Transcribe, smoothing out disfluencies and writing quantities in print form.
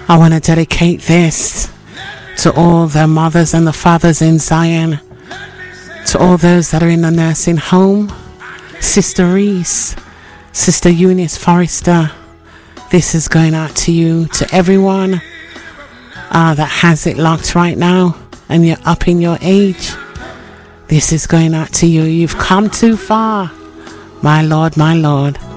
I want to dedicate this to all the mothers and the fathers in Zion, to all those that are in the nursing home. Sister Reese, Sister Eunice Forrester, this is going out to you, to everyone that has it locked right now and you're up in your age. This is going out to you. You've come too far, my Lord, my Lord.